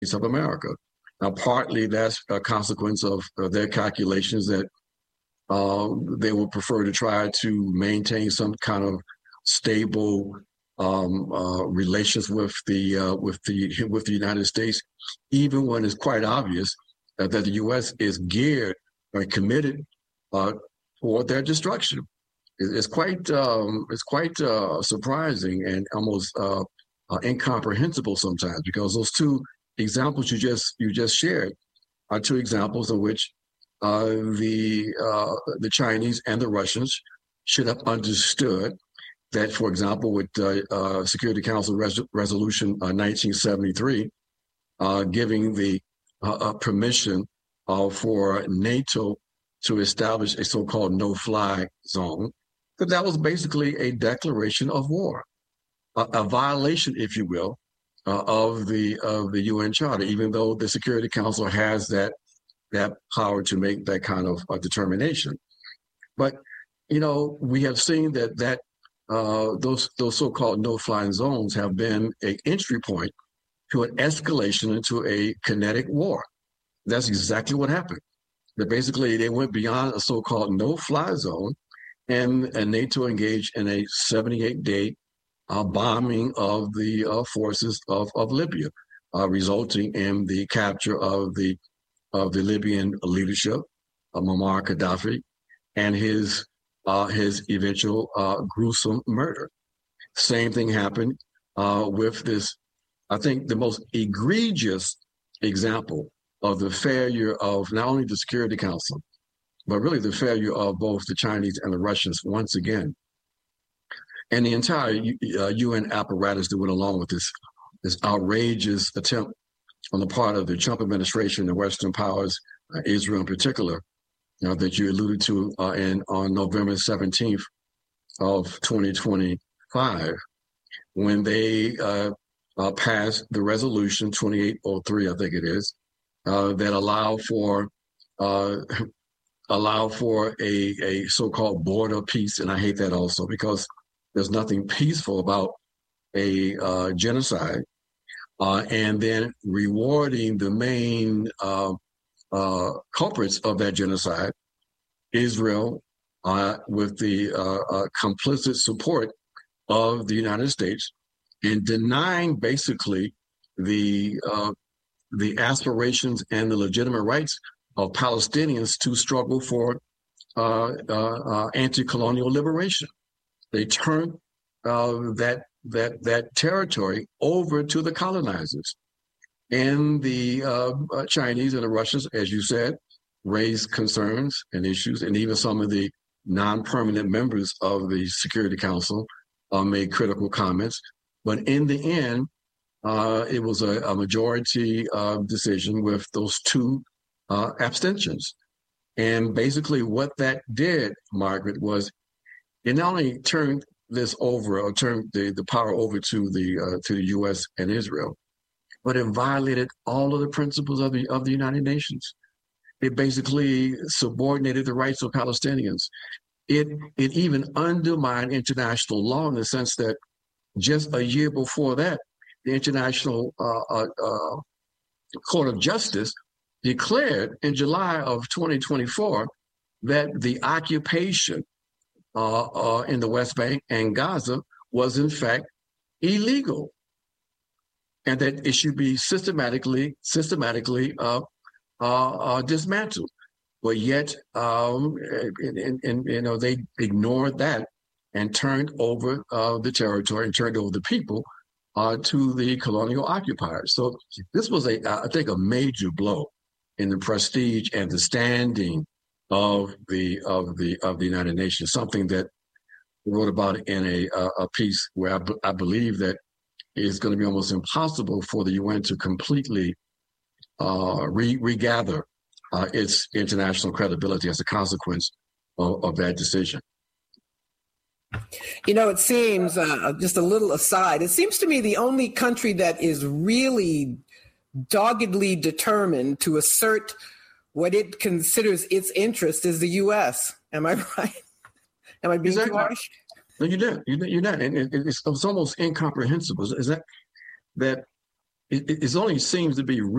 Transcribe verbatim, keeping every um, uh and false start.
of America. Now, partly that's a consequence of, of their calculations that uh, they would prefer to try to maintain some kind of stable um, uh, relations with the uh, with the with the United States, even when it's quite obvious that, that the U S is geared or committed uh, toward their destruction. It's quite um, it's quite uh, surprising and almost uh, uh, incomprehensible sometimes, because those two examples you just you just shared are two examples in which uh, the uh, the Chinese and the Russians should have understood that, for example, with uh, uh, Security Council Res- Resolution uh, nineteen seventy-three, uh, giving the uh, uh, permission uh, for NATO to establish a so-called no-fly zone, that that was basically a declaration of war, a, a violation, if you will, uh, of the of the U N Charter, even though the Security Council has that that power to make that kind of uh, determination. But you know, we have seen that that uh, those those so-called no-fly zones have been an entry point to an escalation into a kinetic war. That's exactly what happened. That basically they went beyond a so-called no-fly zone, and, and NATO engaged in a seventy-eight day uh, bombing of the uh, forces of, of Libya, uh, resulting in the capture of the of the Libyan leadership, uh, Muammar Gaddafi, and his uh, his eventual uh, gruesome murder. Same thing happened uh, with this, I think, the most egregious example of the failure of not only the Security Council, but really the failure of both the Chinese and the Russians once again, and the entire uh, U N apparatus that went along with this this outrageous attempt on the part of the Trump administration and Western powers, uh, Israel in particular, you know, that you alluded to uh, in on November seventeenth of twenty twenty-five, when they uh, uh, passed the resolution twenty-eight oh three, I think it is, uh, that allow for uh, allow for a, a so-called border peace. And I hate that also, because there's nothing peaceful about a uh, genocide, uh, and then rewarding the main uh, uh, culprits of that genocide, Israel, uh, with the uh, uh, complicit support of the United States, and denying basically the uh, the aspirations and the legitimate rights of Palestinians to struggle for uh, uh, uh, anti-colonial liberation. They turned uh, that that that territory over to the colonizers, and the uh, uh, Chinese and the Russians, as you said, raised concerns and issues, and even some of the non-permanent members of the Security Council uh, made critical comments. But in the end, uh, it was a, a majority uh, decision with those two uh, abstentions. And basically what that did, Margaret, was it not only turned this over, or turned the, the power over to the uh, to the U S and Israel, but it violated all of the principles of the of the United Nations. It basically subordinated the rights of Palestinians. It it even undermined international law, in the sense that just a year before that, the International uh, uh, uh, Court of Justice declared in July of twenty twenty-four that the occupation uh, uh, in the West Bank and Gaza was in fact illegal, and that it should be systematically systematically uh, uh, uh, dismantled. But yet, um, and, and, and, you know, they ignored that and turned over uh, the territory and turned over the people uh, to the colonial occupiers. So this was a, I think, a major blow in the prestige and the standing of the of the of the United Nations. Something that we wrote about in a a piece where I, b- I believe that it's going to be almost impossible for the U N to completely uh, re- regather uh, its international credibility as a consequence of, of that decision. You know, it seems, uh, just a little aside, it seems to me the only country that is really doggedly determined to assert what it considers its interest is the U S. Am I right? Am I being exactly. too harsh? No, you're not. You're not. You're not. And it, it's, it's almost incomprehensible. Is that that it, it only seems to be